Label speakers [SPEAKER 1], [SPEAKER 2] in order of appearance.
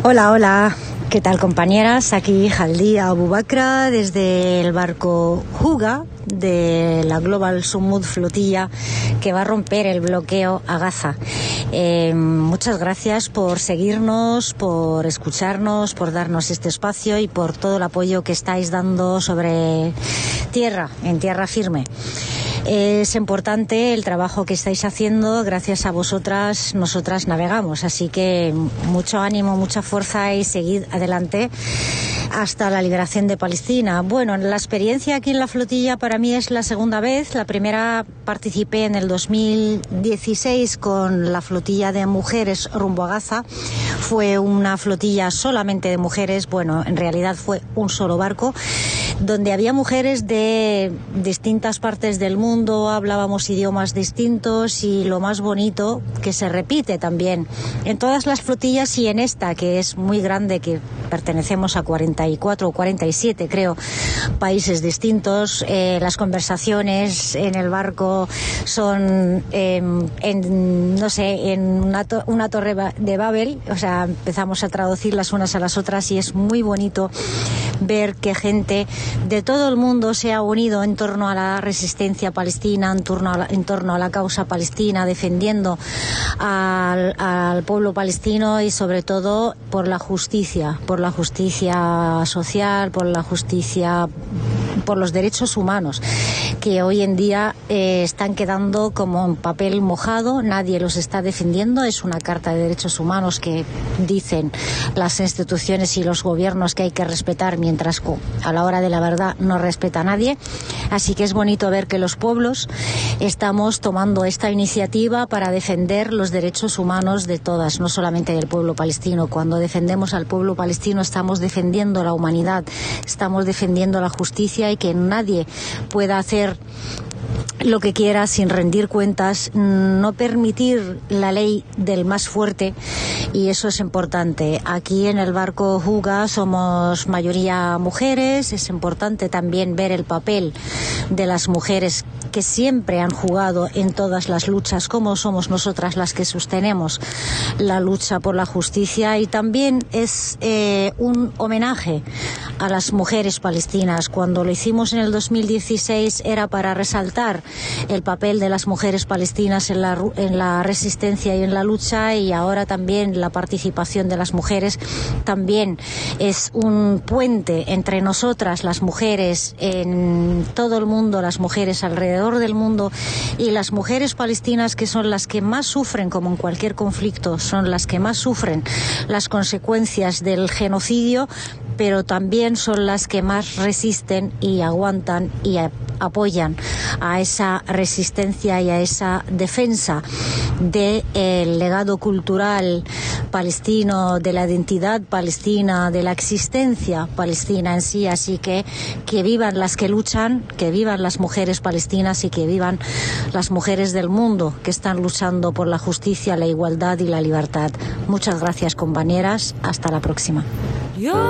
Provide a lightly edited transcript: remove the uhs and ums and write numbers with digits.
[SPEAKER 1] Hola, hola. ¿Qué tal, compañeras? Aquí Jaldía Abu Bakra desde el barco Juga de la Global Sumud flotilla que va a romper el bloqueo a Gaza. Muchas gracias por seguirnos, por escucharnos, por darnos este espacio y por todo el apoyo que estáis dando sobre tierra, en tierra firme. Es importante el trabajo que estáis haciendo, gracias a vosotras nosotras navegamos, así que mucho ánimo, mucha fuerza y seguid adelante hasta la liberación de Palestina. Bueno, la experiencia aquí en la flotilla para mí es la segunda vez. La primera participé en el 2016 con la flotilla de mujeres rumbo a Gaza. Fue una flotilla solamente de mujeres, bueno, en realidad fue un solo barco, donde había mujeres de distintas partes del mundo, hablábamos idiomas distintos y lo más bonito, que se repite también en todas las flotillas y en esta, que es muy grande, que pertenecemos a 44 o 47, creo, países distintos. Las conversaciones en el barco son en una torre de Babel, o sea, empezamos a traducir las unas a las otras y es muy bonito ver que gente de todo el mundo se ha unido en torno a la resistencia palestina, en torno a la causa palestina, defendiendo al pueblo palestino y sobre todo por la justicia social, por la justicia, por los derechos humanos, que hoy en día están quedando como en papel mojado, nadie los está defendiendo. Es una carta de derechos humanos que dicen las instituciones y los gobiernos que hay que respetar, mientras que a la hora de la verdad no respeta a nadie. Así que es bonito ver que los pueblos estamos tomando esta iniciativa para defender los derechos humanos de todas, no solamente del pueblo palestino. Cuando defendemos al pueblo palestino estamos defendiendo la humanidad, estamos defendiendo la justicia y que nadie pueda hacer lo que quiera sin rendir cuentas, no permitir la ley del más fuerte, y eso es importante. Aquí en el barco Juga somos mayoría mujeres, es importante también ver el papel de las mujeres que siempre han jugado en todas las luchas, como somos nosotras las que sostenemos la lucha por la justicia, y también es un homenaje a las mujeres palestinas. Cuando lo hicimos en el 2016 era para resaltar el papel de las mujeres palestinas en la resistencia y en la lucha, y ahora también la participación de las mujeres también es un puente entre nosotras, las mujeres en todo el mundo, las mujeres alrededor del mundo, y las mujeres palestinas, que son las que más sufren, como en cualquier conflicto, son las que más sufren las consecuencias del genocidio, pero también son las que más resisten y aguantan y apoyan a esa resistencia y a esa defensa del legado cultural palestino, de la identidad palestina, de la existencia palestina en sí. Así que vivan las que luchan, que vivan las mujeres palestinas y que vivan las mujeres del mundo que están luchando por la justicia, la igualdad y la libertad. Muchas gracias, compañeras. Hasta la próxima.